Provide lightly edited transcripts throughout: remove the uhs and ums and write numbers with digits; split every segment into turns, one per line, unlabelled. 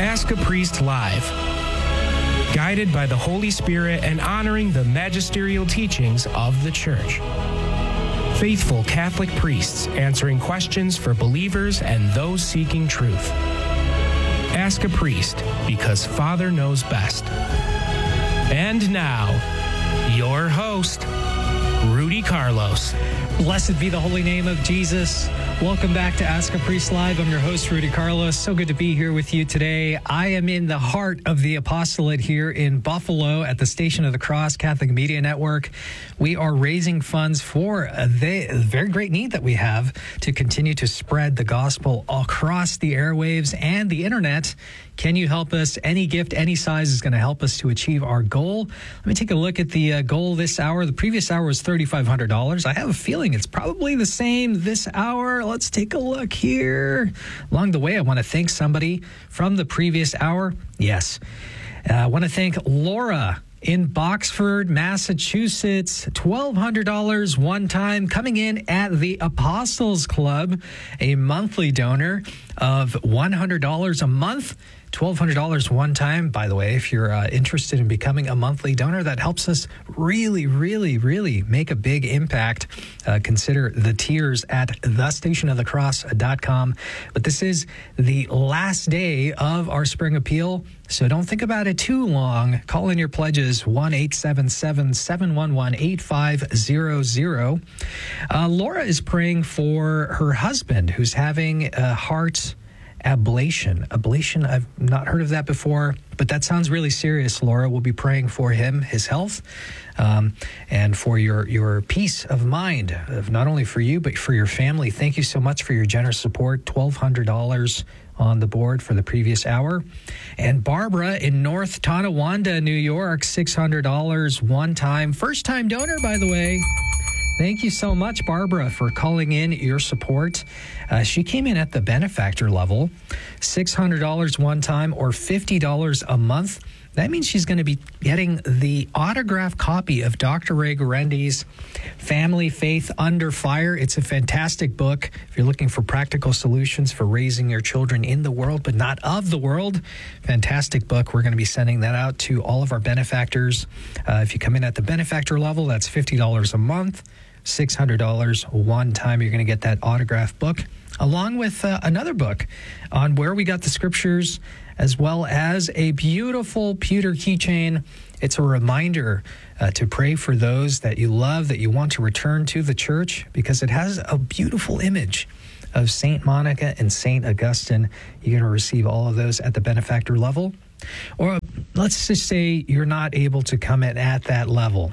Ask a Priest Live. Guided by the Holy Spirit and honoring the magisterial teachings of the Church. Faithful Catholic priests answering questions for believers and those seeking truth. Ask a Priest, because Father knows best. And now, your host, Rudy Carlos.
Blessed be the holy name of Jesus. Welcome back to Ask a Priest Live. I'm your host, Rudy Carlos. So good to be here with you today. I am in the heart of the apostolate here in Buffalo at the Station of the Cross Catholic Media Network. We are raising funds for the very great need that we have to continue to spread the gospel across the airwaves and the internet. Can you help us? Any gift, any size is going to help us to achieve our goal. Let me take a look at the goal this hour. The previous hour was $3,500. I have a feeling it's probably the same this hour. Let's take a look here. Along the way, I want to thank somebody from the previous hour. Yes. I want to thank Laura in Boxford, Massachusetts, $1,200 one time, coming in at the Apostles Club, a monthly donor of $100 a month. $1,200 one time. By the way, if you're interested in becoming a monthly donor, that helps us really make a big impact. Consider the tiers at thestationofthecross.com. But this is the last day of our spring appeal, so don't think about it too long. Call in your pledges, 1-877-711-8500. Laura is praying for her husband, who's having a heart ablation. I've not heard of that before, but that sounds really serious, Laura. We'll be praying for him, his health, and for your peace of mind, not only for you, but for your family. Thank you so much for your generous support. $1,200 on the board for the previous hour. And Barbara in North Tonawanda, New York, $600 one time. First time donor, by the way. Thank you so much, Barbara, for calling in your support. She came in at the benefactor level, $600 one time or $50 a month. That means she's going to be getting the autographed copy of Dr. Ray Guarendi's Family Faith Under Fire. It's a fantastic book if you're looking for practical solutions for raising your children in the world, but not of the world. Fantastic book. We're going to be sending that out to all of our benefactors. If you come in at the benefactor level, that's $50 a month. $600 one time. You're going to get that autographed book, along with another book on where we got the scriptures, as well as a beautiful pewter keychain. It's a reminder to pray for those that you love, that you want to return to the church, because it has a beautiful image of Saint Monica and Saint Augustine. You're going to receive all of those at the benefactor level. Or let's just say you're not able to come in at that level.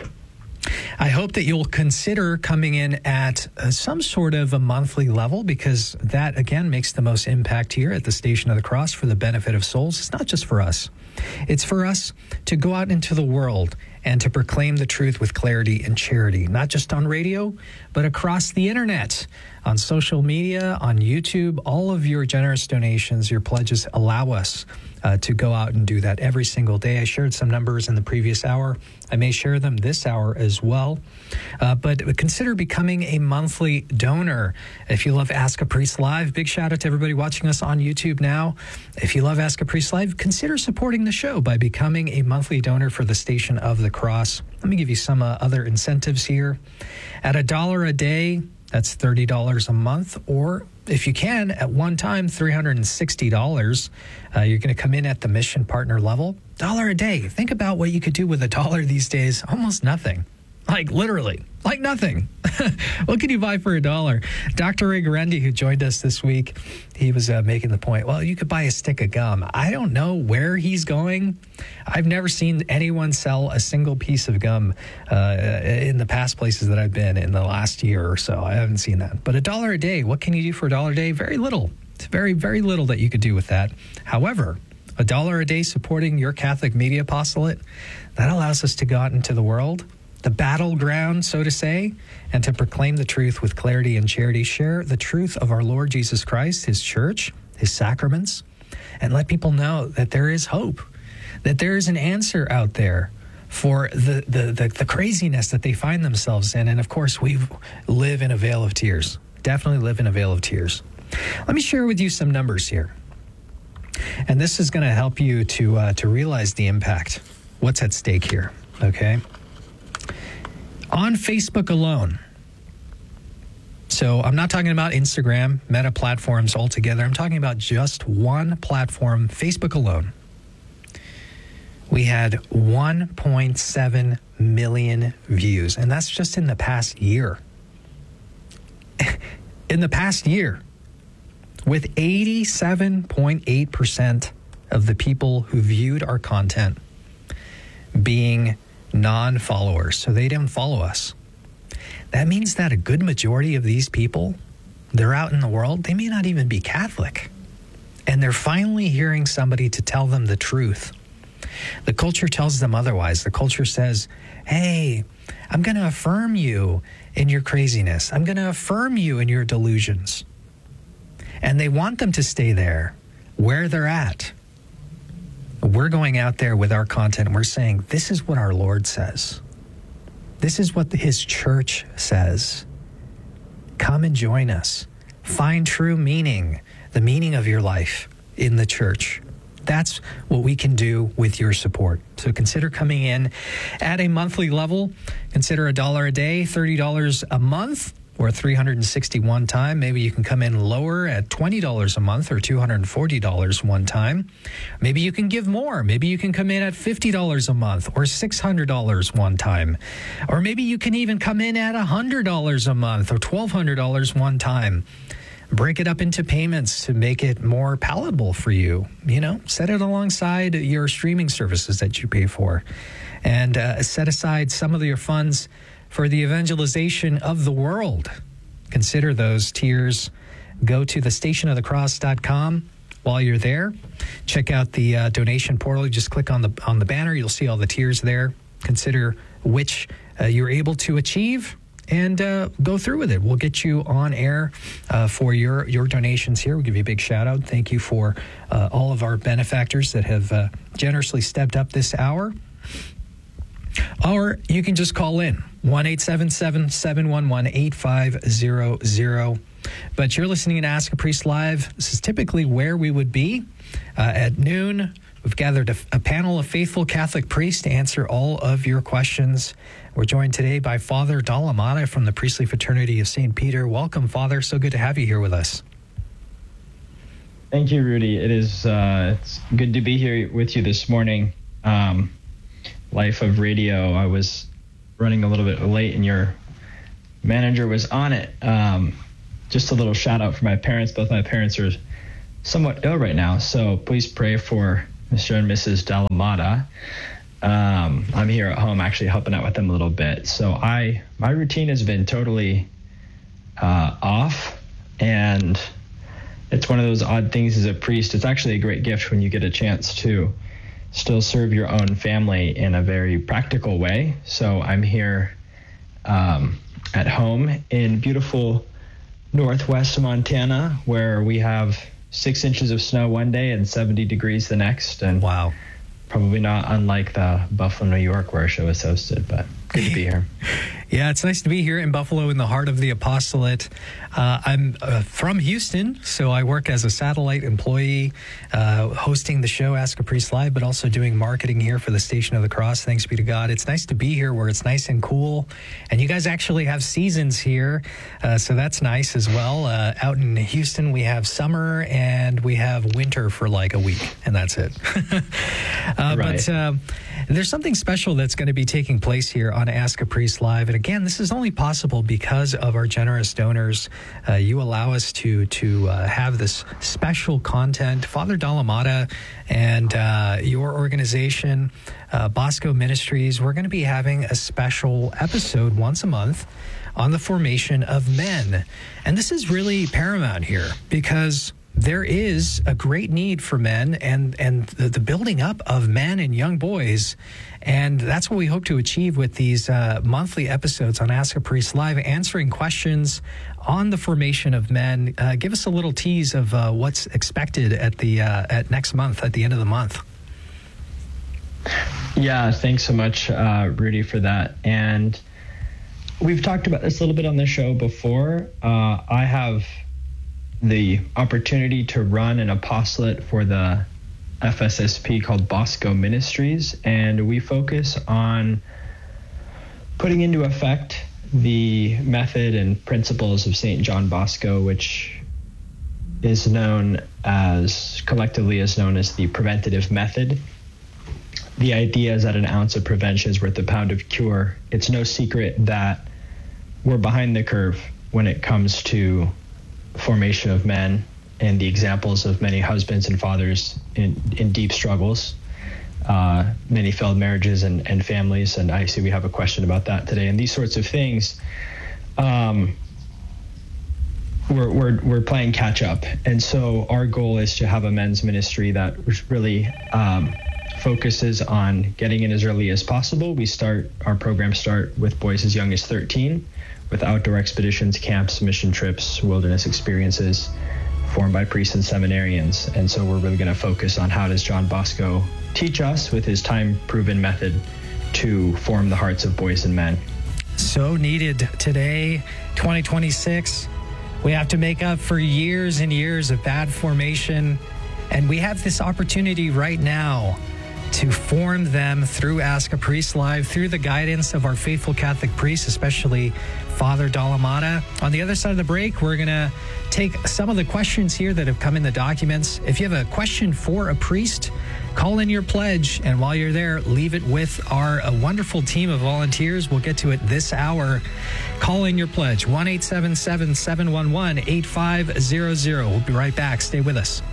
I hope that you'll consider coming in at some sort of a monthly level, because that, again, makes the most impact here at the Station of the Cross for the benefit of souls. It's not just for us. It's for us to go out into the world and to proclaim the truth with clarity and charity, not just on radio, but across the internet, on social media, on YouTube. All of your generous donations, your pledges allow us to go out and do that every single day. I shared some numbers in the previous hour. I may share them this hour as well. But consider becoming a monthly donor. If you love Ask a Priest Live, big shout out to everybody watching us on YouTube now. If you love Ask a Priest Live, consider supporting the show by becoming a monthly donor for the Station of the Cross. Let me give you some other incentives here. At $1 a day, that's $30 a month, or if you can, at one time, $360. You're going to come in at the mission partner level. $1 a day. Think about what you could do with $1 these days. Almost nothing. Like literally, like nothing. What can you buy for $1? Dr. Ray Guarendi, who joined us this week, he was making the point, well, you could buy a stick of gum. I don't know where he's going. I've never seen anyone sell a single piece of gum in the past places that I've been in the last year or so. I haven't seen that. But $1 a day, what can you do for $1 a day? Very little. It's very, very little that you could do with that. However, $1 a day supporting your Catholic media apostolate, that allows us to go out into the world, the battleground, so to say, and to proclaim the truth with clarity and charity. Share the truth of our Lord Jesus Christ, his church, his sacraments, and let people know that there is hope, that there is an answer out there for the craziness that they find themselves in. And of course, we live in a vale of tears. Definitely live in a vale of tears. Let me share with you some numbers here. And this is going to help you to realize the impact, what's at stake here, okay? On Facebook alone, so I'm not talking about Instagram, Meta platforms altogether. I'm talking about just one platform, Facebook alone. We had 1.7 million views, and that's just in the past year. In the past year, with 87.8% of the people who viewed our content being non-followers, so they didn't follow us. That means that a good majority of these people, they're out in the world, they may not even be Catholic, and they're finally hearing somebody to tell them the truth. The culture tells them otherwise. The culture says, hey, I'm going to affirm you in your craziness. I'm going to affirm you in your delusions. And they want them to stay there where they're at. We're going out there with our content and we're saying, this is what our Lord says. This is what his church says. Come and join us. Find true meaning, the meaning of your life in the church. That's what we can do with your support. So consider coming in at a monthly level. Consider $1 a day, $30 a month, or 361 time. Maybe you can come in lower at $20 a month or $240 one time. Maybe you can give more. Maybe you can come in at $50 a month or $600 one time. Or maybe you can even come in at $100 a month or $1,200 one time. Break it up into payments to make it more palatable for you. You know, set it alongside your streaming services that you pay for. And set aside some of your funds for the evangelization of the world. Consider those tiers. Go to thestationofthecross.com. While you're there, check out the donation portal. You just click on the banner. You'll see all the tiers there. Consider which you're able to achieve. And go through with it. We'll get you on air for your donations here. We'll give you a big shout out. Thank you for all of our benefactors that have generously stepped up this hour. Or you can just call in 1-877-711-8500. But you're listening to Ask a Priest Live. This is typically where we would be at noon. We've gathered a panel of faithful Catholic priests to answer all of your questions. We're joined today by Father Dalamada from the Priestly Fraternity of St. Peter. Welcome, Father. So good to have you here with us.
Thank you, Rudy. It is it's good to be here with you this morning. Life of Radio, I was running a little bit late and your manager was on it. Just a little shout out for my parents. Both my parents are somewhat ill right now, so please pray for Mr. and Mrs. Dalamada. I'm here at home actually helping out with them a little bit. So my routine has been totally off, and it's one of those odd things as a priest. It's actually a great gift when you get a chance to still serve your own family in a very practical way. So I'm here at home in beautiful northwest Montana, where we have 6 inches of snow one day and 70 degrees the next. And
wow.
Probably not unlike the Buffalo, New York, where our show is hosted, but good to be here.
Yeah, it's nice to be here in Buffalo in the heart of the apostolate. I'm from Houston, so I work as a satellite employee, hosting the show Ask a Priest Live, but also doing marketing here for the Station of the Cross. Thanks be to God. It's nice to be here where it's nice and cool, and you guys actually have seasons here, so that's nice as well. Out in Houston, we have summer and we have winter for like a week, and that's it.
Right.
But there's something special that's going to be taking place here on Ask a Priest Live. And again, this is only possible because of our generous donors. You allow us to have this special content. Father Dalamada and your organization, Bosco Ministries, we're going to be having a special episode once a month on the formation of men. And this is really paramount here because there is a great need for men and the building up of men and young boys. And that's what we hope to achieve with these monthly episodes on Ask a Priest Live, answering questions on the formation of men. Give us a little tease of what's expected at next month, at the end of the month.
Yeah, thanks so much, Rudy, for that. And we've talked about this a little bit on the show before. I have the opportunity to run an apostolate for the FSSP called Bosco Ministries, and we focus on putting into effect the method and principles of St. John Bosco, which is collectively known as the preventative method. The idea is that an ounce of prevention is worth a pound of cure. It's no secret that we're behind the curve when it comes to formation of men and the examples of many husbands and fathers in deep struggles, many failed marriages and families. And I see we have a question about that today. And these sorts of things, we're playing catch up. And so our goal is to have a men's ministry that really focuses on getting in as early as possible. Our programs start with boys as young as 13, with outdoor expeditions, camps, mission trips, wilderness experiences formed by priests and seminarians. And so we're really going to focus on how does John Bosco teach us with his time-proven method to form the hearts of boys and men.
So needed today, 2026. We have to make up for years and years of bad formation. And we have this opportunity right now to form them through Ask a Priest Live, through the guidance of our faithful Catholic priests, especially Father Dalamata. On the other side of the break, we're going to take some of the questions here that have come in the documents. If you have a question for a priest, call in your pledge. And while you're there, leave it with our wonderful team of volunteers. We'll get to it this hour. Call in your pledge, 1-877-711-8500. We'll be right back. Stay with us.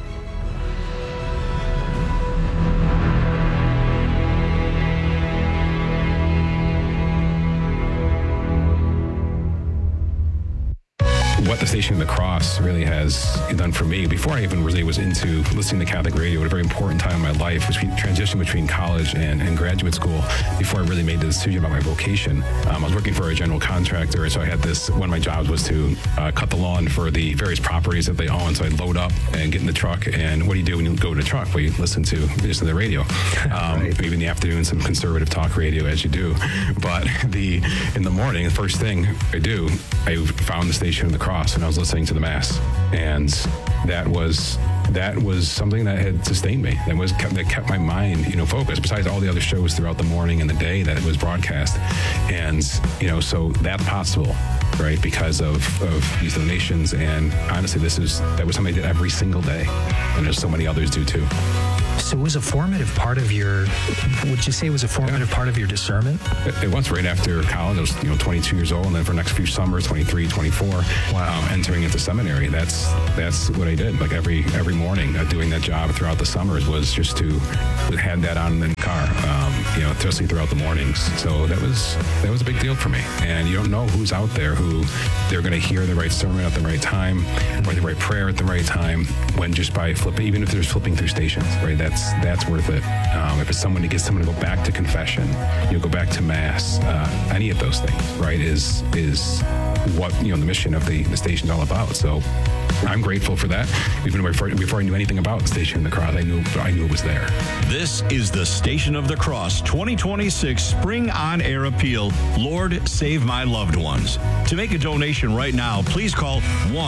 What the Station of the Cross really has done for me, before I even really was into listening to Catholic radio at a very important time in my life, transition between college and graduate school, before I really made the decision about my vocation. I was working for a general contractor, so I had one of my jobs was to cut the lawn for the various properties that they own. So I'd load up and get in the truck, and what do you do when you go to the truck? Well, you listen to the radio. Right. Maybe in the afternoon, some conservative talk radio, as you do. But in the morning, the first thing I do, I found the Station of the Cross, and I was listening to the Mass, and that was something that had sustained me. That kept my mind, focused. Besides all the other shows throughout the morning and the day that it was broadcast, and so that's possible, right? Because of these donations, and honestly, that was something I did every single day, and there's so many others do too.
So it was a formative part of would you say it was a formative part of your discernment?
It was right after college. I was 22 years old, and then for the next few summers, 23, 24, entering into seminary. That's what I did. Like every morning, doing that job throughout the summers was just to had that on in the car, especially throughout the mornings. So that was a big deal for me. And you don't know who's out there who they're going to hear the right sermon at the right time, or the right prayer at the right time, when just by flipping, even if they're flipping through stations, right? That's worth it. If it's someone to get someone to go back to confession, go back to Mass, any of those things, right, is what the mission of the station's all about. So I'm grateful for that. Even before I knew anything about the Station of the Cross, I knew it was there. This is the Station of the Cross 2026 Spring On Air Appeal. Lord, save my loved ones. To make a donation right now, please call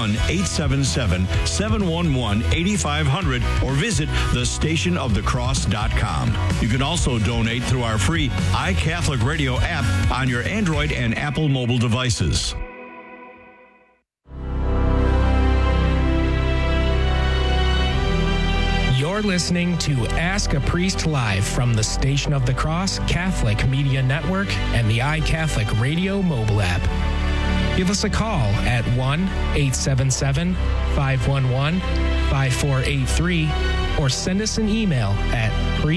1-877-711-8500 or visit thestationofthecross.com. You can also donate through our free iCatholic Radio app on your Android and Apple mobile devices.
You're listening to Ask a Priest Live from the Station of the Cross Catholic Media Network and the iCatholic Radio mobile app. Give us a call at 1-877-511-5483 or send us an email at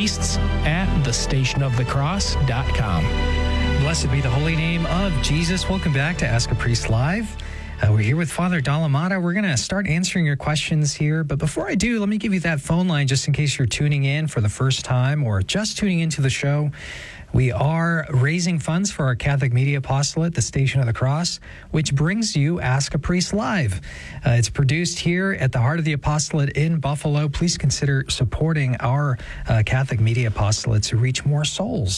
priests@thestationofthecross.com.
Blessed be the holy name of Jesus. Welcome back to Ask a Priest Live. We're here with Father Dalamata. We're going to start answering your questions here. But before I do, let me give you that phone line just in case you're tuning in for the first time or just tuning into the show. We are raising funds for our Catholic Media Apostolate, the Station of the Cross, which brings you Ask a Priest Live. It's produced here at the Heart of the Apostolate in Buffalo. Please consider supporting our Catholic Media Apostolate to reach more souls.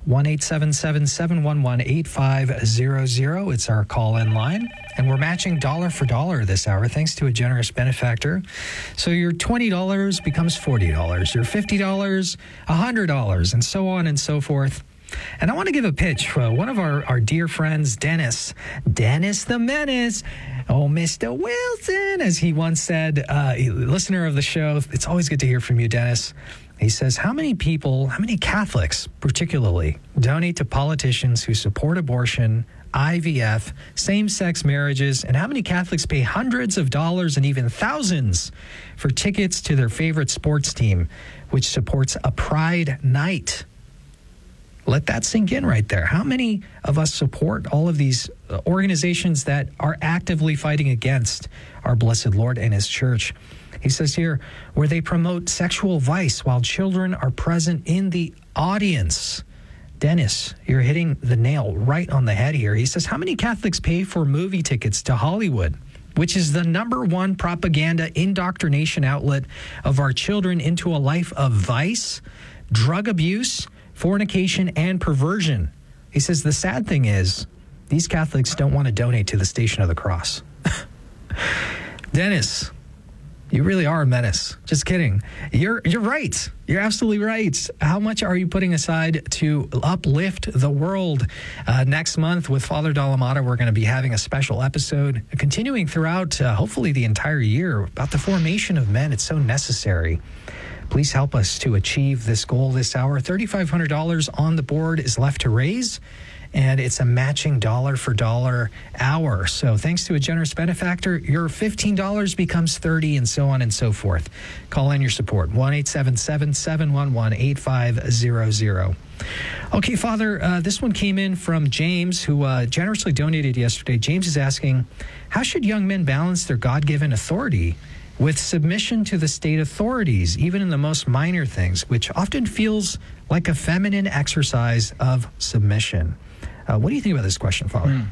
1-877-711-8500. It's our call-in line. And we're matching dollar for dollar this hour, thanks to a generous benefactor. So your $20 becomes $40, your $50, $100, and so on and so forth. And I want to give a pitch. One of our dear friends, Dennis the Menace, Mr. Wilson, as he once said, listener of the show, it's always good to hear from you, Dennis. He says, how many Catholics particularly, donate to politicians who support abortion, IVF, same-sex marriages, and how many Catholics pay hundreds of dollars and even thousands for tickets to their favorite sports team, which supports a pride night? Let that sink in right there. How many of us support all of these organizations that are actively fighting against our blessed Lord and his church? He says here, where they promote sexual vice while children are present in the audience. Dennis, you're hitting the nail right on the head here. He says, how many Catholics pay for movie tickets to Hollywood, which is the number one propaganda indoctrination outlet of our children into a life of vice, drug abuse, fornication, and perversion? He says the sad thing is these Catholics don't want to donate to the Station of the Cross. Dennis, you really are a menace. Just kidding. You're right. You're absolutely right. How much are you putting aside to uplift the world? Next month with Father Dalamata, we're going to be having a special episode continuing throughout, hopefully the entire year, about the formation of men. It's so necessary. Please help us to achieve this goal this hour. $3,500 on the board is left to raise, and it's a matching dollar for dollar hour. So thanks to a generous benefactor, your $15 becomes $30, and so on and so forth. Call in your support, 1-877-711-8500. Okay, Father, this one came in from James, who generously donated yesterday. James is asking, how should young men balance their God-given authority with submission to the state authorities, even in the most minor things, which often feels like a feminine exercise of submission? What do you think about this question, Father?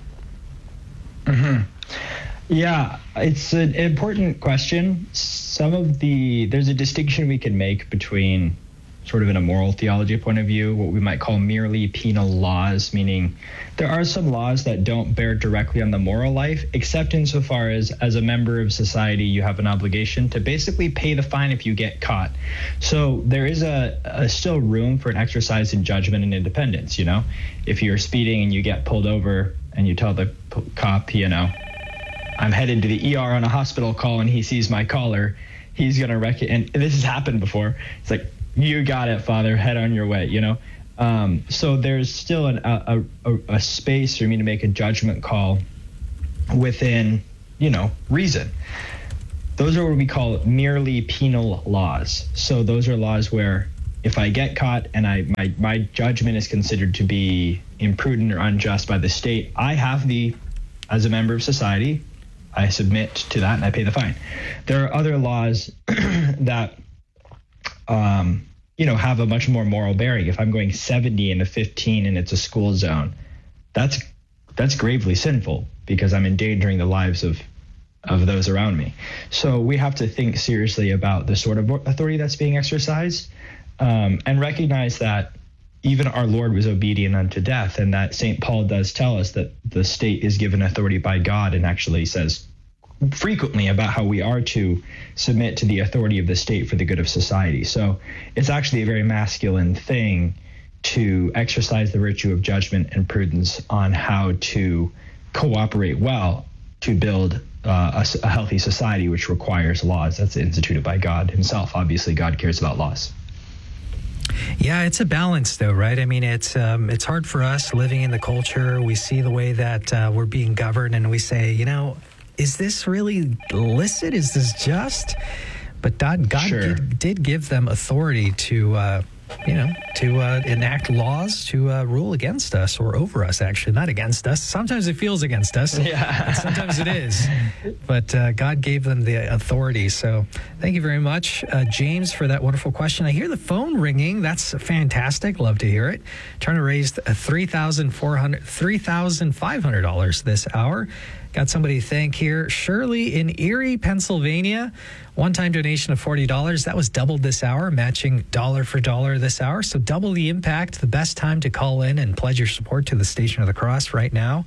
Yeah, it's an important question. There's a distinction we can make between sort of in a moral theology point of view, what we might call merely penal laws, meaning there are some laws that don't bear directly on the moral life, except insofar as a member of society, you have an obligation to basically pay the fine if you get caught. So there is a still room for an exercise in judgment and independence. If you're speeding and you get pulled over and you tell the cop, I'm headed to the ER on a hospital call, and he sees my collar, he's going to wreck it. And this has happened before. It's like, you got it, Father, head on your way, So there's still a space for me to make a judgment call within, reason. Those are what we call merely penal laws. So those are laws where if I get caught and my judgment is considered to be imprudent or unjust by the state, I have as a member of society, I submit to that and I pay the fine. There are other laws that have a much more moral bearing. If I'm going 70 in a 15 and it's a school zone, that's gravely sinful because I'm endangering the lives of those around me. So we have to think seriously about the sort of authority that's being exercised, and recognize that even our Lord was obedient unto death, and that St. Paul does tell us that the state is given authority by God, and actually says frequently about how we are to submit to the authority of the state for the good of society. So it's actually a very masculine thing to exercise the virtue of judgment and prudence on how to cooperate well to build a healthy society, which requires laws. That's instituted by God himself. Obviously, God cares about laws.
Yeah, it's a balance, though, right? I mean, it's hard for us living in the culture. We see the way that we're being governed, and we say, is this really illicit? Is this just? But God
Sure.
did give them authority to enact laws to rule against us or over us, actually, not against us. Sometimes it feels against us.
Yeah.
And sometimes it is. But God gave them the authority. So thank you very much, James, for that wonderful question. I hear the phone ringing. That's fantastic. Love to hear it. Trying to raise $3,500 this hour. Got somebody to thank here. Shirley in Erie, Pennsylvania. One-time donation of $40. That was doubled this hour, matching dollar for dollar this hour. So double the impact. The best time to call in and pledge your support to the Station of the Cross right now.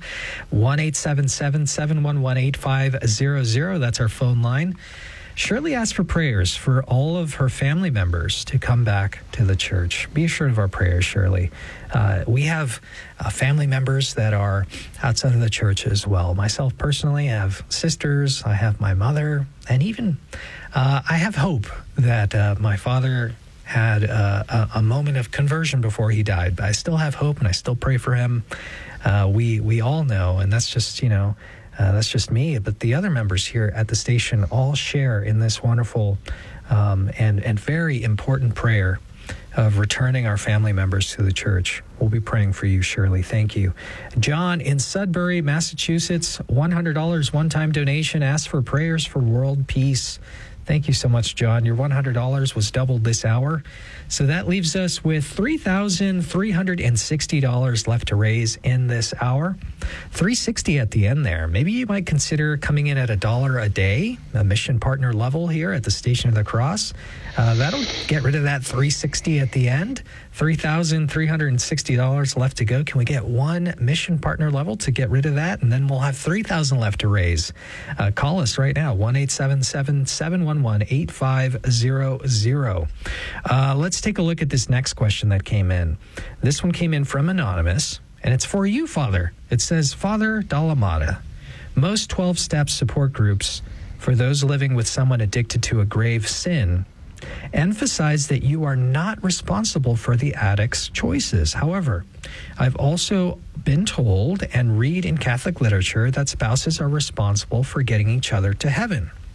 1-877-711-8500. That's our phone line. Shirley asked for prayers for all of her family members to come back to the church. Be assured of our prayers, Shirley. We have family members that are outside of the church as well. Myself personally, I have sisters, I have my mother, and even I have hope that my father had a moment of conversion before he died. But I still have hope, and I still pray for him. We all know, and that's just, that's just me. But the other members here at the station all share in this wonderful and very important prayer of returning our family members to the church. We'll be praying for you, Shirley. Thank you. John in Sudbury, Massachusetts, $100 one-time donation, asks for prayers for world peace. Thank you so much, John. Your $100 was doubled this hour. So that leaves us with $3,360 left to raise in this hour. $360 at the end there. Maybe you might consider coming in at $1 a day, a mission partner level here at the Station of the Cross. That'll get rid of that $360 at the end. $3,360 left to go. Can we get one mission partner level to get rid of that? And then we'll have $3,000 left to raise. Call us right now, 1-877-711-8500. Let's take a look at this next question that came in. This one came in from Anonymous, and it's for you, Father. It says, Father Dalamada, most 12-step support groups for those living with someone addicted to a grave sin emphasize that you are not responsible for the addict's choices. However, I've also been told and read in Catholic literature that spouses are responsible for getting each other to heaven.